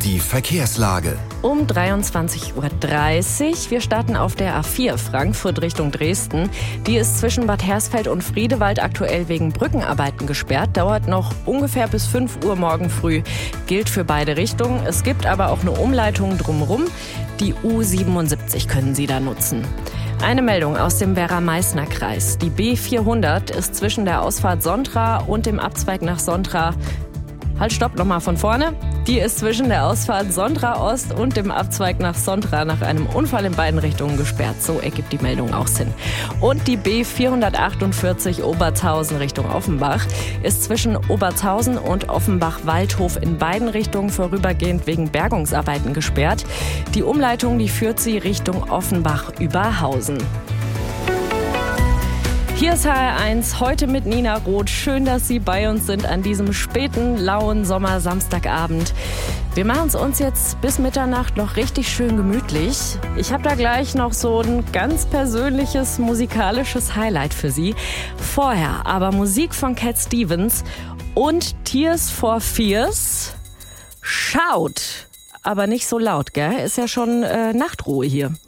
Die Verkehrslage. Um 23:30 Uhr. Wir starten auf der A4 Frankfurt Richtung Dresden. Die ist zwischen Bad Hersfeld und Friedewald aktuell wegen Brückenarbeiten gesperrt. Dauert noch ungefähr bis 5 Uhr morgen früh. Gilt für beide Richtungen. Es gibt aber auch eine Umleitung drumherum. Die U77 können Sie da nutzen. Eine Meldung aus dem Werra-Meißner-Kreis. Die B400 ist zwischen der Ausfahrt Sontra und dem Abzweig nach Sontra. Halt, stopp, nochmal von vorne. Die ist zwischen der Ausfahrt Sontra Ost und dem Abzweig nach Sontra nach einem Unfall in beiden Richtungen gesperrt. So ergibt die Meldung auch Sinn. Und die B448 Obertshausen Richtung Offenbach ist zwischen Obertshausen und Offenbach-Waldhof in beiden Richtungen vorübergehend wegen Bergungsarbeiten gesperrt. Die Umleitung, die führt sie Richtung Offenbach-Überhausen. Hier ist HR1, heute mit Nina Roth. Schön, dass Sie bei uns sind an diesem späten, lauen Sommer-Samstagabend. Wir machen es uns jetzt bis Mitternacht noch richtig schön gemütlich. Ich habe da gleich noch so ein ganz persönliches musikalisches Highlight für Sie. Vorher aber Musik von Cat Stevens und Tears for Fears. Schaut, aber nicht so laut, gell? Ist ja schon Nachtruhe hier.